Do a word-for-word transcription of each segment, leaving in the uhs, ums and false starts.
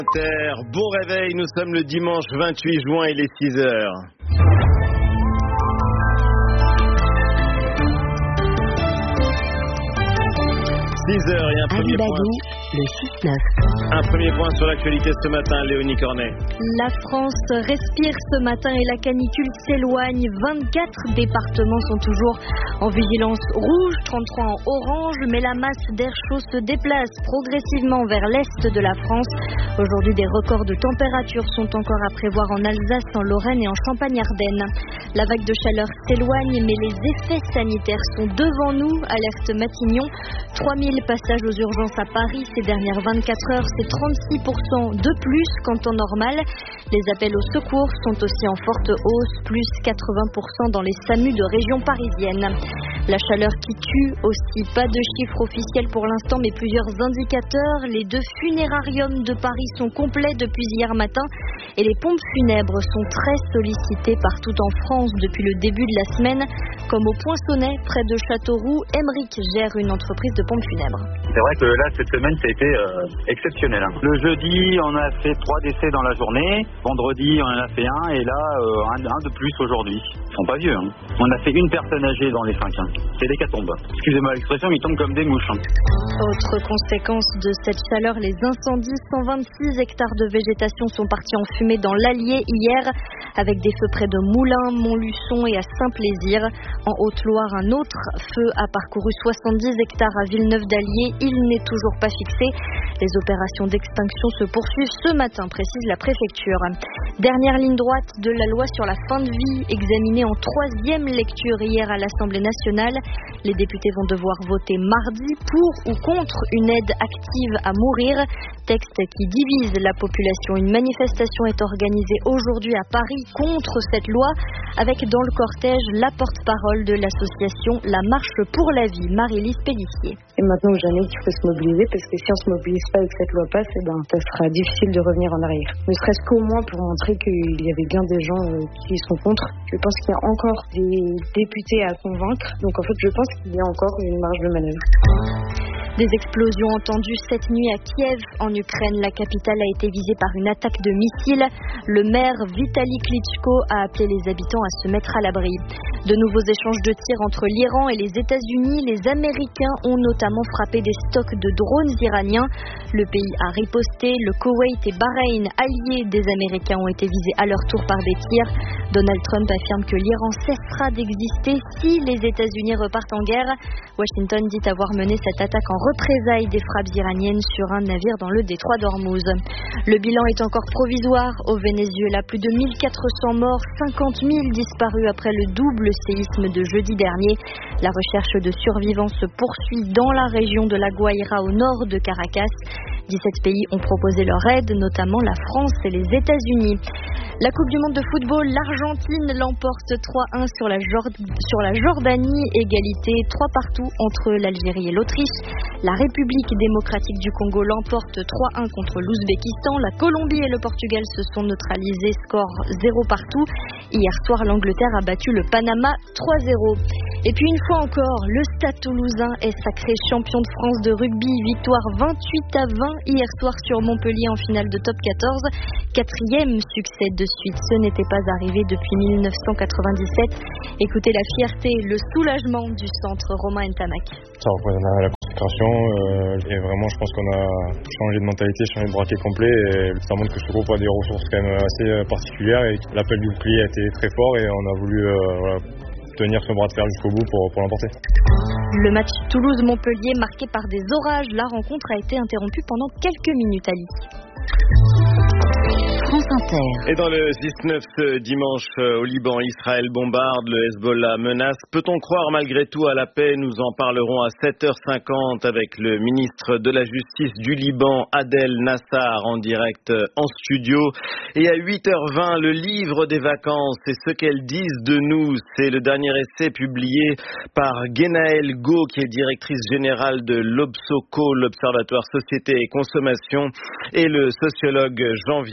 Inter, bon réveil, nous sommes le dimanche vingt-huit juin, il est six heures. six heures et un premier Alibadou, point. Le six neuf. Un premier point sur l'actualité ce matin, Léonie Cornet. La France respire ce matin et la canicule s'éloigne. vingt-quatre départements sont toujours en vigilance rouge, trente-trois en orange, mais la masse d'air chaud se déplace progressivement vers l'est de la France. Aujourd'hui, des records de température sont encore à prévoir en Alsace, en Lorraine et en Champagne-Ardenne. La vague de chaleur s'éloigne, mais les effets sanitaires sont devant nous, alerte Matignon. trois mille passages aux urgences à Paris ces dernières vingt-quatre heures, c'est trente-six pour cent de plus qu'en temps normal. Les appels au secours sont aussi en forte hausse, plus quatre-vingts pour cent dans les SAMU de région parisienne. La chaleur qui tue aussi, pas de chiffres officiels pour l'instant, mais plusieurs indicateurs. Les deux funérariums de Paris sont complets depuis hier matin et les pompes funèbres sont très sollicitées partout en France depuis le début de la semaine, comme au Poinçonnet, près de Châteauroux. Emeric gère une entreprise de pompes funèbres. C'est vrai que là, cette semaine, ça a été euh, exceptionnel. Hein. Le jeudi, on a fait trois décès dans la journée. Vendredi, on en a fait un. Et là, euh, un, un de plus aujourd'hui. Ils sont pas vieux. Hein. On a fait une personne âgée dans les cinq. Hein. C'est l'hécatombe. Excusez-moi l'expression, ils tombent comme des mouches. Hein. Autre conséquence de cette chaleur, les incendies. cent vingt-six hectares de végétation sont partis en fumée dans l'Allier hier, avec des feux près de Moulins, Montluçon et à Saint-Plaisir. En Haute-Loire, un autre feu a parcouru soixante-dix hectares à Villeneuve-d'Allier. Il n'est toujours pas fixé. Les opérations d'extinction se poursuivent ce matin, précise la préfecture. Dernière ligne droite de la loi sur la fin de vie, examinée en troisième lecture hier à l'Assemblée nationale. Les députés vont devoir voter mardi pour ou contre une aide active à mourir. Texte qui divise la population. Une manifestation est organisée aujourd'hui à Paris contre cette loi, avec dans le cortège la porte-parole de l'association La Marche pour la Vie, Marie-Lise Pellissier. Et maintenant ou jamais qu'il faut se mobiliser, parce que si on ne se mobilise pas et que cette loi passe, eh ben, ça sera difficile de revenir en arrière. Ne serait-ce qu'au moins pour montrer qu'il y avait bien des gens euh, qui sont contre. Je pense qu'il y a encore des députés à convaincre, donc en fait je pense qu'il y a encore une marge de manœuvre. Des explosions entendues cette nuit à Kiev, en Ukraine. La capitale a été visée par une attaque de missiles. Le maire Vitali Klitschko a appelé les habitants à se mettre à l'abri. De nouveaux échanges de tirs entre l'Iran et les États-Unis. Les Américains ont notamment frappé des stocks de drones iraniens. Le pays a riposté. Le Koweït et Bahreïn, alliés des Américains, ont été visés à leur tour par des tirs. Donald Trump affirme que l'Iran cessera d'exister si les États-Unis repartent en guerre. Washington dit avoir mené cette attaque en représailles des frappes iraniennes sur un navire dans le détroit d'Ormuz. Le bilan est encore provisoire au Venezuela. Plus de mille quatre cents morts, cinquante mille disparus après le double séisme de jeudi dernier. La recherche de survivants se poursuit dans la région de la Guaira au nord de Caracas. dix-sept pays ont proposé leur aide, notamment la France et les États-Unis. La Coupe du monde de football, l'Argentine l'emporte trois un sur la, Jord- sur la Jordanie. Égalité trois partout entre l'Algérie et l'Autriche. La République démocratique du Congo l'emporte trois un contre l'Ouzbékistan. La Colombie et le Portugal se sont neutralisés, score zéro partout. Hier soir, l'Angleterre a battu le Panama trois zéro. Et puis une fois encore, le Stade Toulousain est sacré champion de France de rugby. Victoire vingt-huit à vingt hier soir sur Montpellier en finale de top quatorze. Quatrième succès de suite. Ce n'était pas arrivé depuis mille neuf cent quatre-vingt-dix-sept. Écoutez la fierté, le soulagement du centre Romain Ntamak. Ça représente la concentration euh, et vraiment je pense qu'on a changé de mentalité, changé de braquet complet et ça montre que ce groupe a des ressources quand même assez particulières et l'appel du bouclier a été très fort et on a voulu euh, voilà, tenir ce bras de fer jusqu'au bout pour, pour l'emporter. Le match Toulouse-Montpellier marqué par des orages, la rencontre a été interrompue pendant quelques minutes à l'I. France Inter. Et dans le six neuf ce dimanche au Liban, Israël bombarde, le Hezbollah menace. Peut-on croire malgré tout à la paix? Nous en parlerons à sept heures cinquante avec le ministre de la Justice du Liban, Adel Nassar, en direct en studio. Et à huit heures vingt, le livre des vacances, c'est ce qu'elles disent de nous. C'est le dernier essai publié par Genaëlle Go, qui est directrice générale de l'Obsoco, l'Observatoire Société et Consommation, et le sociologue Jean Viard. Ils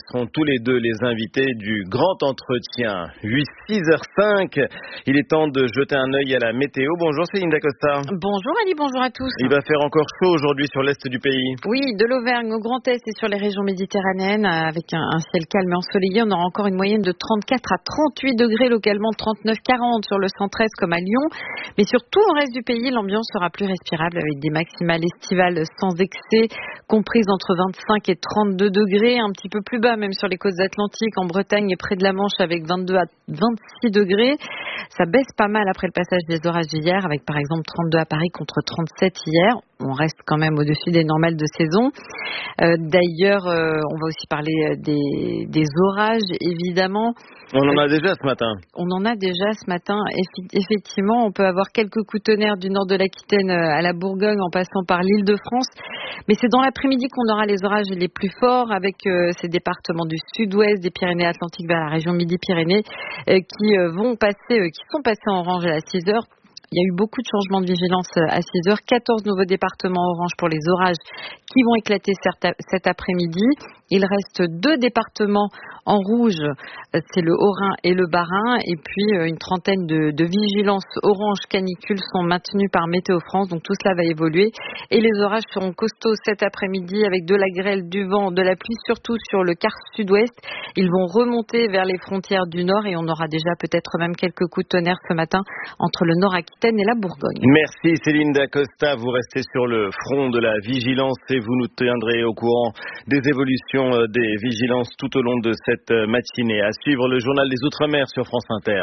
seront tous les deux les invités du grand entretien. six heures cinq, il est temps de jeter un œil à la météo. Bonjour Céline Dacosta. Bonjour Ali, bonjour à tous. Il va faire encore chaud aujourd'hui sur l'est du pays. Oui, de l'Auvergne au Grand Est et sur les régions méditerranéennes, avec un, un ciel calme et ensoleillé. On aura encore une moyenne de trente-quatre à trente-huit degrés localement, trente-neuf à quarante sur le centre-est comme à Lyon. Mais sur tout le reste du pays, l'ambiance sera plus respirable avec des maximales estivales sans excès, comprises entre vingt-cinq et trente-deux degrés, un petit peu plus bas même sur les côtes atlantiques, en Bretagne et près de la Manche avec vingt-deux à vingt-six degrés. Ça baisse pas mal après le passage des orages d'hier, avec par exemple trente-deux à Paris contre trente-sept hier. On reste quand même au-dessus des normales de saison. Euh, d'ailleurs, euh, on va aussi parler des, des orages, évidemment. On en a déjà ce matin. On en a déjà ce matin. Effectivement, on peut avoir quelques coups de tonnerre du nord de l'Aquitaine à la Bourgogne en passant par l'Île-de-France. Mais c'est dans l'après-midi qu'on aura les orages les plus forts avec euh, ces départements du sud-ouest des Pyrénées-Atlantiques vers la région Midi-Pyrénées euh, qui euh, vont passer, euh, qui sont passés en orange à six heures. Il y a eu beaucoup de changements de vigilance à six heures. quatorze nouveaux départements orange pour les orages qui vont éclater cet après-midi. Il reste deux départements en rouge, c'est le Haut-Rhin et le Bas-Rhin. Et puis une trentaine de, de vigilances orange canicule sont maintenues par Météo France. Donc tout cela va évoluer. Et les orages seront costauds cet après-midi avec de la grêle, du vent, de la pluie, surtout sur le quart sud-ouest. Ils vont remonter vers les frontières du nord et on aura déjà peut-être même quelques coups de tonnerre ce matin entre le nord Aquitaine et la Bourgogne. Merci Céline Dacosta, vous restez sur le front de la vigilance et vous nous tiendrez au courant des évolutions des vigilances tout au long de cette matinée. À suivre le journal des Outre-mer sur France Inter.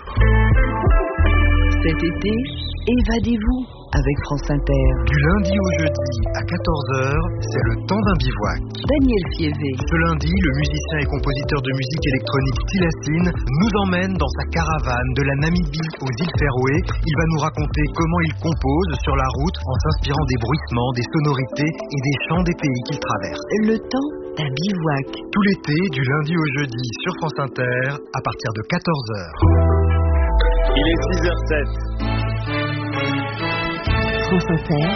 Cet été, évadez-vous avec France Inter. Du lundi au jeudi à quatorze heures, c'est le temps d'un bivouac. Daniel Fievé. Ce lundi, le musicien et compositeur de musique électronique Tilassine nous emmène dans sa caravane de la Namibie aux îles Féroé. Il va nous raconter comment il compose sur la route en s'inspirant des bruissements, des sonorités et des chants des pays qu'il traverse. Le temps d'un bivouac. Tout l'été, du lundi au jeudi sur France Inter, à partir de quatorze heures. Il est six heures sept. France Inter,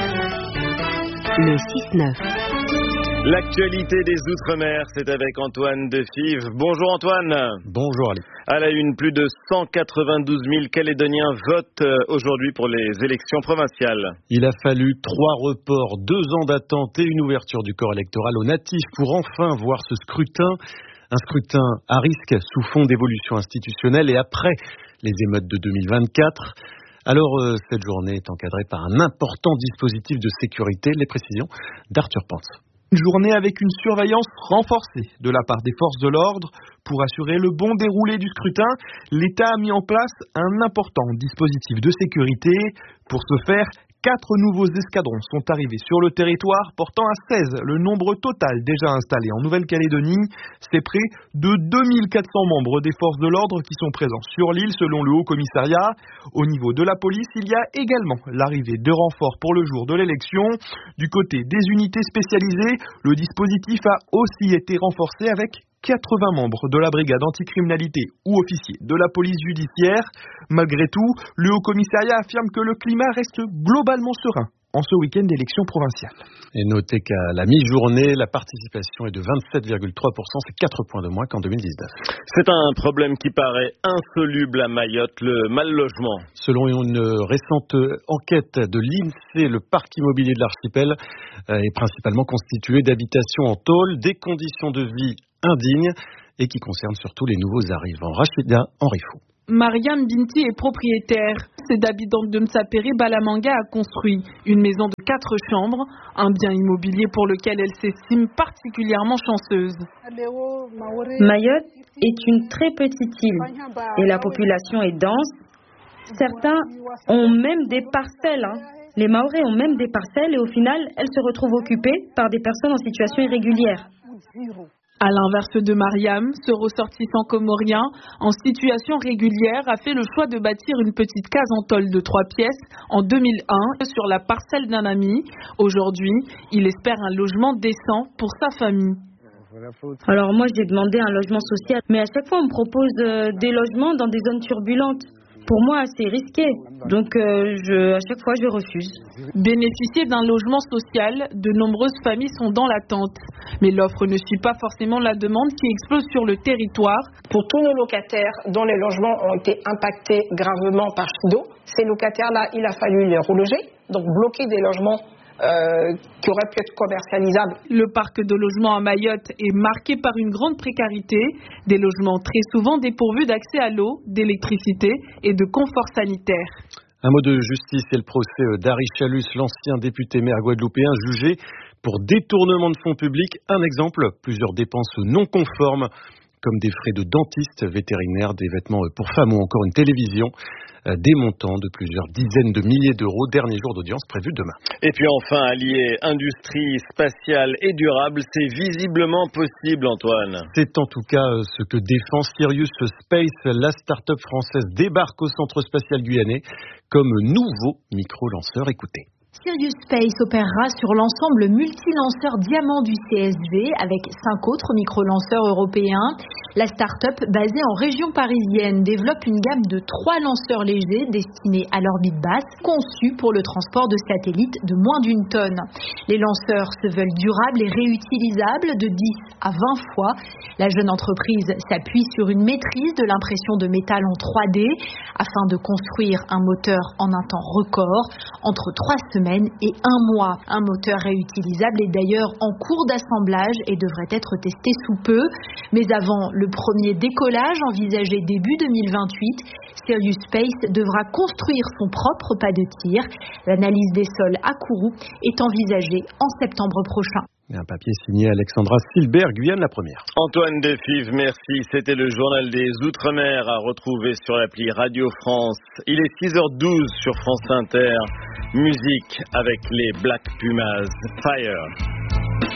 le six neuf. L'actualité des Outre-mer, c'est avec Antoine Defive. Bonjour Antoine. Bonjour Ali. À la une, plus de cent quatre-vingt-douze mille Calédoniens votent aujourd'hui pour les élections provinciales. Il a fallu trois reports, deux ans d'attente et une ouverture du corps électoral aux natifs pour enfin voir ce scrutin. Un scrutin à risque sous fond d'évolution institutionnelle et après les émeutes de deux mille vingt-quatre. Alors, euh, cette journée est encadrée par un important dispositif de sécurité. Les précisions d'Arthur Pence. Une journée avec une surveillance renforcée de la part des forces de l'ordre. Pour assurer le bon déroulé du scrutin, l'État a mis en place un important dispositif de sécurité. Pour ce faire, quatre nouveaux escadrons sont arrivés sur le territoire, portant à seize le nombre total déjà installé en Nouvelle-Calédonie. C'est près de deux mille quatre cents membres des forces de l'ordre qui sont présents sur l'île selon le Haut-Commissariat. Au niveau de la police, il y a également l'arrivée de renforts pour le jour de l'élection. Du côté des unités spécialisées, le dispositif a aussi été renforcé avec quatre-vingts membres de la brigade anticriminalité ou officiers de la police judiciaire. Malgré tout, le Haut-Commissariat affirme que le climat reste globalement serein en ce week-end d'élection provinciale. Et notez qu'à la mi-journée, la participation est de vingt-sept virgule trois pour cent, c'est quatre points de moins qu'en deux mille dix-neuf. C'est un problème qui paraît insoluble à Mayotte, le mal-logement. Selon une récente enquête de l'INSEE, le parc immobilier de l'archipel est principalement constitué d'habitations en tôle, des conditions de vie indignes et qui concernent surtout les nouveaux arrivants. Rachida Henrifou. Mariam Binti est propriétaire. Cette habitante de Msaperi, Balamanga, a construit une maison de quatre chambres, un bien immobilier pour lequel elle s'estime particulièrement chanceuse. Mayotte est une très petite île et la population est dense. Certains ont même des parcelles. Hein. Les Maoris ont même des parcelles et au final, elles se retrouvent occupées par des personnes en situation irrégulière. À l'inverse de Mariam, ce ressortissant comorien, en situation régulière, a fait le choix de bâtir une petite case en tôle de trois pièces en deux mille un sur la parcelle d'un ami. Aujourd'hui, il espère un logement décent pour sa famille. Alors moi, j'ai demandé un logement social, mais à chaque fois, on me propose euh, des logements dans des zones turbulentes. pour moi assez risqué. Donc euh, je, à chaque fois je refuse. Bénéficier d'un logement social, de nombreuses familles sont dans l'attente. Mais l'offre ne suit pas forcément la demande qui explose sur le territoire. Pour tous nos locataires dont les logements ont été impactés gravement par Chido, ces locataires-là, il a fallu les reloger, donc bloquer des logements Euh, qui aurait pu être commercialisable. Le parc de logements à Mayotte est marqué par une grande précarité, des logements très souvent dépourvus d'accès à l'eau, d'électricité et de confort sanitaire. Un mot de justice et le procès d'Harry Chalus, l'ancien député maire guadeloupéen jugé pour détournement de fonds publics. Un exemple, plusieurs dépenses non conformes, comme des frais de dentiste, vétérinaire, des vêtements pour femmes ou encore une télévision. Des montants de plusieurs dizaines de milliers d'euros. Dernier jour d'audience prévu demain. Et puis enfin, allier industrie spatiale et durable, c'est visiblement possible, Antoine. C'est en tout cas ce que défend Sirius Space. La start-up française débarque au centre spatial guyanais comme nouveau micro-lanceur. Écoutez. Sirius Space opérera sur l'ensemble multi-lanceur Diamant du C S V avec cinq autres micro-lanceurs européens. La start-up, basée en région parisienne, développe une gamme de trois lanceurs légers destinés à l'orbite basse, conçus pour le transport de satellites de moins d'une tonne. Les lanceurs se veulent durables et réutilisables de dix à vingt fois. La jeune entreprise s'appuie sur une maîtrise de l'impression de métal en trois D afin de construire un moteur en un temps record, entre trois semaines et un mois. Un moteur réutilisable est d'ailleurs en cours d'assemblage et devrait être testé sous peu. Mais avant le premier décollage envisagé début deux mille vingt-huit, Sirius Space devra construire son propre pas de tir. L'analyse des sols à Kourou est envisagée en septembre prochain. Et un papier signé Alexandra Silbert, Guyane la première. Antoine Defive, merci. C'était le journal des Outre-mer à retrouver sur l'appli Radio France. Il est six heures douze sur France Inter. Musique avec les Black Pumas. Fire.